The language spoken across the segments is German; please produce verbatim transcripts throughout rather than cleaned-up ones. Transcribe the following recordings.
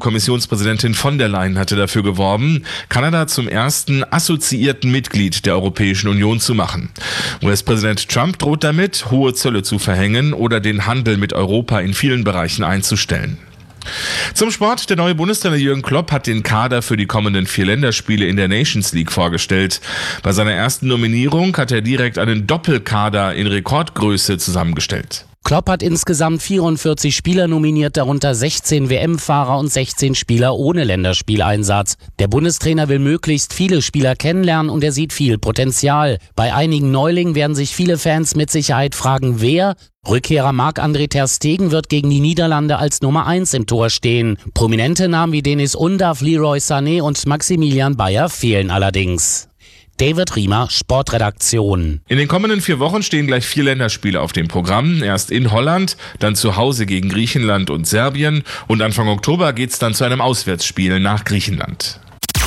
Kommissionspräsidentin von der Leyen hatte dafür geworben, Kanada zum ersten assoziierten Mitglied der Europäischen Union zu machen. U S-Präsident Trump droht damit, hohe Zölle zu verhängen oder den Handel mit Europa in vielen Bereichen einzustellen. Zum Sport. Der neue Bundestrainer Jürgen Klopp hat den Kader für die kommenden vier Länderspiele in der Nations League vorgestellt. Bei seiner ersten Nominierung hat er direkt einen Doppelkader in Rekordgröße zusammengestellt. Klopp hat insgesamt vierundvierzig Spieler nominiert, darunter sechzehn W M-Fahrer und sechzehn Spieler ohne Länderspieleinsatz. Der Bundestrainer will möglichst viele Spieler kennenlernen und er sieht viel Potenzial. Bei einigen Neulingen werden sich viele Fans mit Sicherheit fragen, wer? Rückkehrer Marc-André ter Stegen wird gegen die Niederlande als Nummer eins im Tor stehen. Prominente Namen wie Denis Undav, Leroy Sané und Maximilian Bayer fehlen allerdings. David Riemer, Sportredaktion. In den kommenden vier Wochen stehen gleich vier Länderspiele auf dem Programm. Erst in Holland, dann zu Hause gegen Griechenland und Serbien und Anfang Oktober geht's dann zu einem Auswärtsspiel nach Griechenland.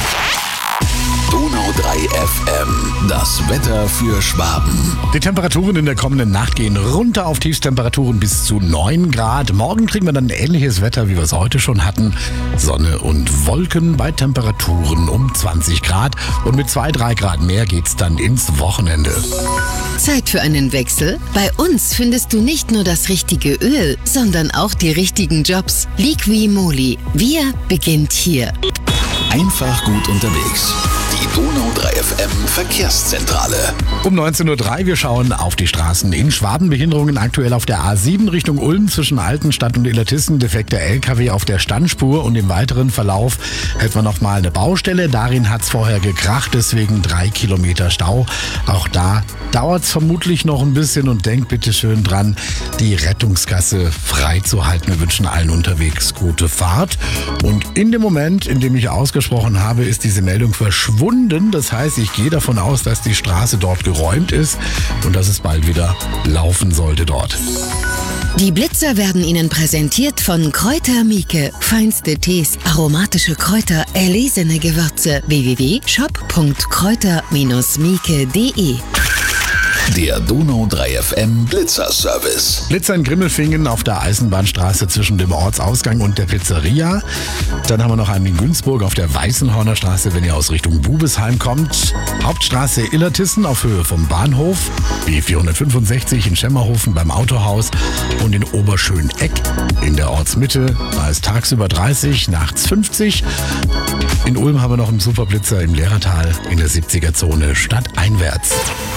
Donau drei F M, das Wetter für Schwaben. Die Temperaturen in der kommenden Nacht gehen runter auf Tiefstemperaturen bis zu neun Grad. Morgen kriegen wir dann ähnliches Wetter, wie wir es heute schon hatten. Sonne und Wolken bei Temperaturen um zwanzig Grad. Und mit zwei, drei Grad mehr geht's dann ins Wochenende. Zeit für einen Wechsel? Bei uns findest du nicht nur das richtige Öl, sondern auch die richtigen Jobs. Liqui-Moly. Wir beginnt hier. Einfach gut unterwegs. Die Donau drei F M Verkehrszentrale. Um neunzehn Uhr drei, wir schauen auf die Straßen in Schwaben. Behinderungen aktuell auf der A sieben Richtung Ulm zwischen Altenstadt und Illertissen. Defekter L K W auf der Standspur und im weiteren Verlauf hätten wir noch mal eine Baustelle. Darin hat es vorher gekracht, deswegen drei Kilometer Stau. Auch da dauert es vermutlich noch ein bisschen und denkt bitte schön dran, die Rettungsgasse freizuhalten. Wir wünschen allen unterwegs gute Fahrt. Und in dem Moment, in dem ich ausgesprochen habe, ist diese Meldung verschwunden. Das heißt, ich gehe davon aus, dass die Straße dort geräumt ist und dass es bald wieder laufen sollte dort. Die Blitzer werden Ihnen präsentiert von Kräuter Mieke. Feinste Tees, aromatische Kräuter, erlesene Gewürze. w w w punkt shop punkt kräuter Bindestrich mieke punkt de Der Donau drei F M Blitzer-Service. Blitzer in Grimmelfingen auf der Eisenbahnstraße zwischen dem Ortsausgang und der Pizzeria. Dann haben wir noch einen in Günzburg auf der Weißenhorner Straße, wenn ihr aus Richtung Bubesheim kommt. Hauptstraße Illertissen auf Höhe vom Bahnhof. B vierhundertfünfundsechzig in Schemmerhofen beim Autohaus. Und in Oberschöneck in der Ortsmitte. Da ist tagsüber dreißig, nachts fünfzig. In Ulm haben wir noch einen Superblitzer im Lehrertal in der siebziger Zone stadteinwärts.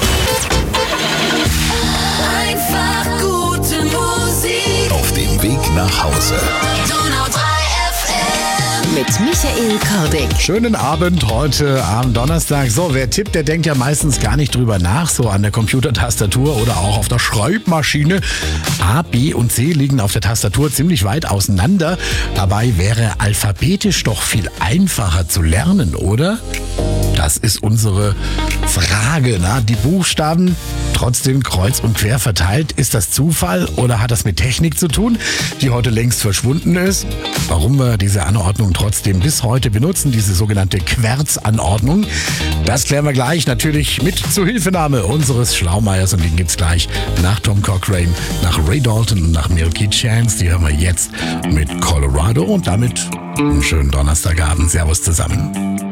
Einfach gute Musik. Auf dem Weg nach Hause. Donau drei F M. mit Michael Kordick. Schönen Abend heute am Donnerstag. So, wer tippt, der denkt ja meistens gar nicht drüber nach, so an der Computertastatur oder auch auf der Schreibmaschine. A, B und C liegen auf der Tastatur ziemlich weit auseinander. Dabei wäre alphabetisch doch viel einfacher zu lernen, oder? Das ist unsere Frage. Na? Die Buchstaben trotzdem kreuz und quer verteilt. Ist das Zufall oder hat das mit Technik zu tun, die heute längst verschwunden ist? Warum wir diese Anordnung trotzdem bis heute benutzen, diese sogenannte Querzanordnung, das klären wir gleich. Natürlich mit Zuhilfenahme unseres Schlaumeiers. Und den gibt's gleich nach Tom Cochrane, nach Ray Dalton und nach Milky Chance. Die hören wir jetzt mit Colorado und damit einen schönen Donnerstagabend. Servus zusammen.